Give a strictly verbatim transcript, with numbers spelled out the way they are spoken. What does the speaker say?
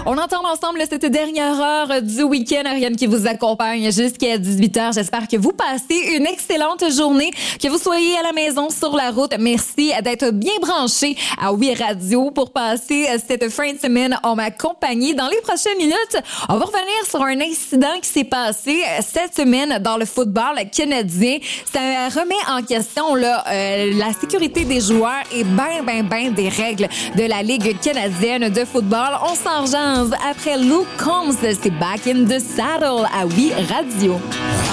On entend ensemble cette dernière heure du week-end. Ariane qui vous accompagne jusqu'à dix-huit heures. J'espère que vous passez une excellente journée, que vous soyez à la maison, sur la route. Merci d'être bien branchés à Oui Radio pour passer cette fin de semaine en ma compagnie. Dans les prochaines minutes, on va revenir sur un incident qui s'est passé cette semaine dans le football canadien. Ça remet en question là, euh, la sécurité des joueurs et ben, ben, ben des règles de la Ligue canadienne de football. On s'en jase après Luke Combs. C'est Back in the Saddle à Oui Radio.